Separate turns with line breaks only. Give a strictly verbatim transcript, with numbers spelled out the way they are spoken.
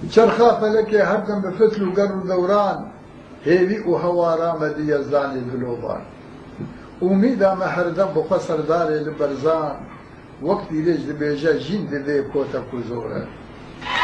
چرخا فەلەکێ هەردەم بە فتل و گەڕ و دەوران هێوی و هەوارامەدی یەزدانی دلۆبان ئومیدامە هەردەم بخوا سەردارێ لە بەرزان وەک دیرێژ دەبێژە ژین دەبێ کۆتە کوزۆرە